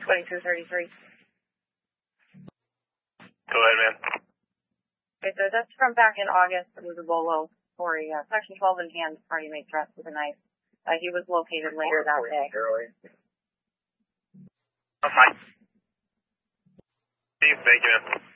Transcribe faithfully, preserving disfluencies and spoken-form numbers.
twenty-two thirty-three. Go ahead, man. Okay, so that's from back in August. It was a bolo for a uh, Section twelve in hand party mate dressed with a knife. Uh, he was located later that day. Okay. Steve, thank you, man.